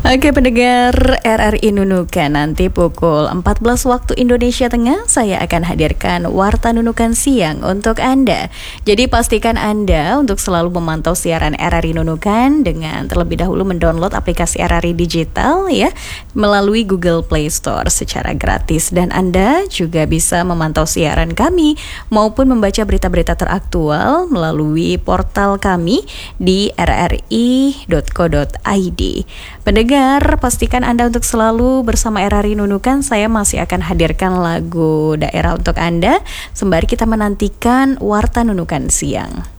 Oke pendengar RRI Nunukan, nanti pukul 14 waktu Indonesia Tengah saya akan hadirkan Warta Nunukan Siang untuk Anda. Jadi pastikan Anda untuk selalu memantau siaran RRI Nunukan dengan terlebih dahulu mendownload aplikasi RRI Digital ya melalui Google Play Store secara gratis. Dan Anda juga bisa memantau siaran kami maupun membaca berita-berita teraktual melalui portal kami di rri.co.id. Pendengar, pastikan Anda untuk selalu bersama RRI Nunukan. Saya masih akan hadirkan lagu daerah untuk Anda sembari kita menantikan Warta Nunukan Siang.